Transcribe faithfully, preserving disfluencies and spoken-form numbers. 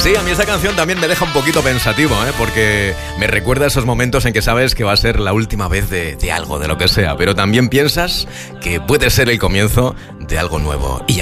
Sí, a mí esta canción también me deja un poquito pensativo, ¿eh? Porque me recuerda a esos momentos en que sabes que va a ser la última vez de, de algo, de lo que sea, pero también piensas que puede ser el comienzo de algo nuevo. Y